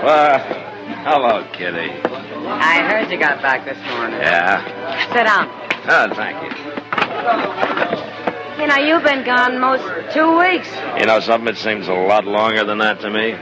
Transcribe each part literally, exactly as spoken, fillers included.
Well, hello, Kitty. I heard you got back this morning. Yeah? Sit down. Oh, thank you. You know, you've been gone most two weeks. You know something? It seems a lot longer than that to me.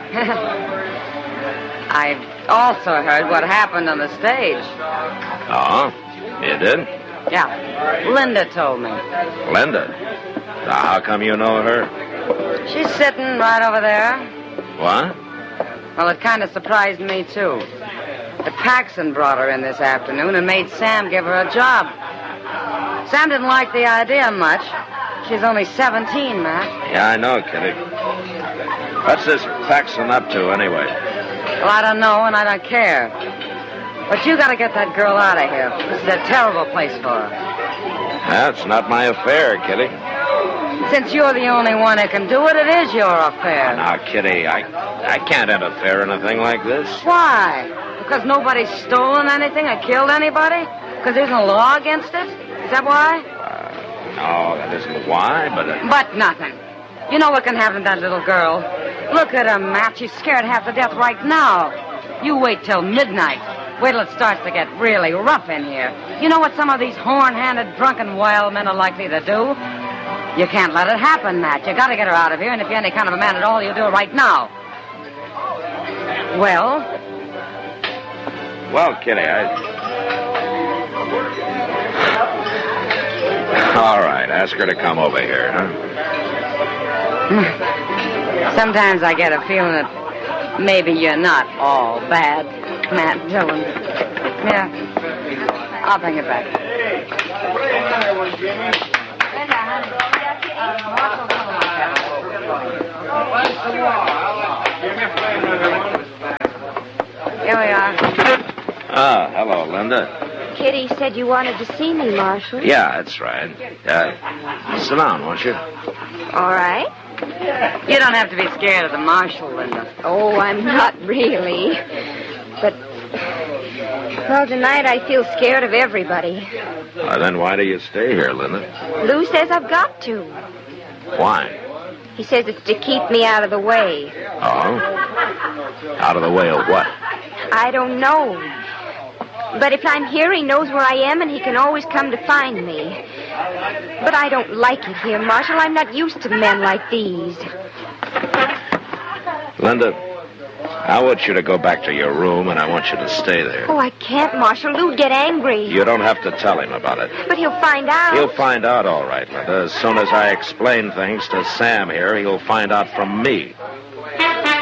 I've also heard what happened on the stage. Oh? You did? Yeah. Linda told me. Linda? Now, how come you know her? She's sitting right over there. What? Well, it kind of surprised me, too. The Paxson brought her in this afternoon and made Sam give her a job. Sam didn't like the idea much. She's only seventeen, Matt. Yeah, I know, Kitty. What's this Paxson up to, anyway? Well, I don't know, and I don't care. But you got to get that girl out of here. This is a terrible place for her. That's not my affair, Kitty. Since you're the only one who can do it, it is your affair. Now, Kitty, I I can't interfere in a thing like this. Why? Because nobody's stolen anything or killed anybody? Because there's no law against it? Is that why? Uh, no, that isn't why, but... Uh... But nothing. You know what can happen to that little girl? Look at her, Matt. She's scared half to death right now. You wait till midnight. Wait till it starts to get really rough in here. You know what some of these horn-handed, drunken wild men are likely to do? You can't let it happen, Matt. You got to get her out of here, and if you're any kind of a man at all, you'll do it right now. Well? Well, Kitty, I... All right, ask her to come over here, huh? Sometimes I get a feeling that maybe you're not all bad, Matt Dillon. Yeah. I'll bring it back. Here we are. Ah, hello, Linda. Kitty said you wanted to see me, Marshal. Yeah, that's right. Uh, sit down, won't you? All right. You don't have to be scared of the marshal, Linda. Oh, I'm not really. But, well, tonight I feel scared of everybody. Uh, then why do you stay here, Linda? Lou says I've got to. Why? He says it's to keep me out of the way. Oh? Out of the way of what? I don't know. But if I'm here, he knows where I am, and he can always come to find me. But I don't like it here, Marshal. I'm not used to men like these. Linda, I want you to go back to your room, and I want you to stay there. Oh, I can't, Marshal. Lou'd get angry. You don't have to tell him about it. But he'll find out. He'll find out all right, Linda. As soon as I explain things to Sam here, he'll find out from me.